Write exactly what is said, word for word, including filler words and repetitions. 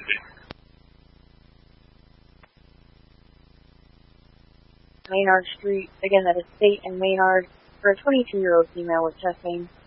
Maynard Street. Again, that is State and Maynard for a twenty-two-year-old female with chest pain.